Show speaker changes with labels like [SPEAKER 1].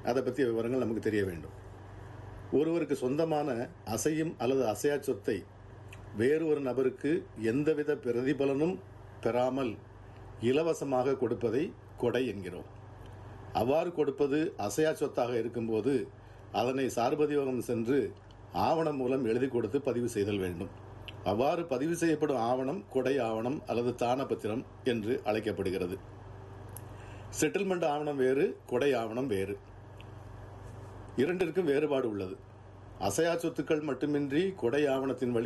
[SPEAKER 1] அதை பற்றிய விவரங்கள் நமக்கு தெரிய வேண்டும். ஒருவருக்கு சொந்தமான அசையும் அல்லது அசையா சொத்தை வேறு ஒரு நபருக்கு எந்தவித பிரதிபலனும் பெறாமல் இலவசமாக கொடுப்பதை கொடை என்கிறோம். அவ்வாறு கொடுப்பது அசையா சொத்தாக இருக்கும்போது அதனை சார்பதிவகம் சென்று ஆவணம் மூலம் எழுதி கொடுத்து பதிவு செய்தல் வேண்டும். அவ்வாறு பதிவு செய்யப்படும் ஆவணம் கொடை ஆவணம் அல்லது தானபத்திரம் என்று அழைக்கப்படுகிறது. செட்டில்மெண்ட் ஆவணம் வேறு, கொடை ஆவணம் வேறு. இரண்டிற்கும் வேறுபாடு உள்ளது. அசையா சொத்துக்கள் மட்டுமின்றி கொடை ஆவணத்தின் வழி